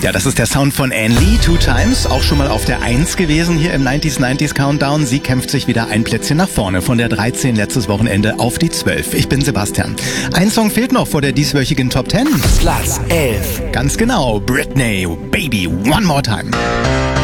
Ja, das ist der Sound von Anne Lee, Two Times, auch schon mal auf der 1 gewesen hier im 90s Countdown. Sie kämpft sich wieder ein Plätzchen nach vorne, von der 13 letztes Wochenende auf die 12. Ich bin Sebastian. Ein Song fehlt noch vor der dieswöchigen Top 10. Platz 11. Ganz genau, Britney, Baby, One More Time.